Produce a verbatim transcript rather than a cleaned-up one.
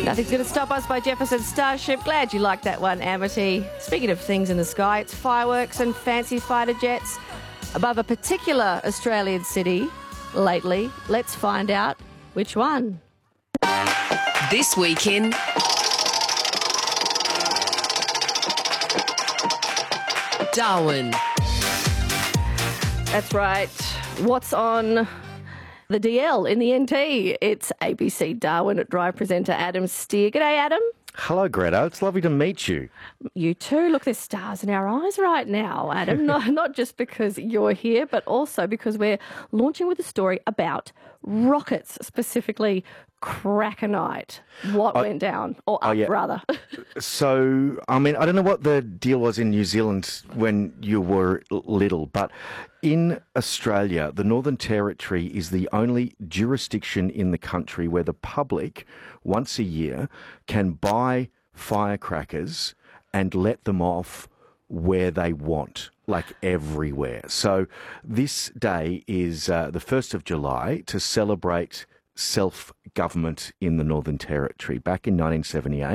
Nothing's going to stop us by Jefferson Starship. Glad you liked that one, Amity. Speaking of things in the sky, it's fireworks and fancy fighter jets above a particular Australian city lately. Let's find out which one. This weekend, Darwin. That's right. What's on the D L in the N T? It's A B C Darwin at Drive presenter Adam Steer. G'day, Adam. Hello, Greta. It's lovely to meet you. You too. Look, there's stars in our eyes right now, Adam. not, not just because you're here, but also because we're launching with a story about rockets, specifically Krakenite. What I, went down? Or up, oh, yeah. rather. So, I mean, I don't know what the deal was in New Zealand when you were little, but in Australia, the Northern Territory is the only jurisdiction in the country where the public, once a year, can buy firecrackers and let them off where they want, like everywhere. So this day is uh, the first of July to celebrate self-government in the Northern Territory. Back in nineteen seventy-eight,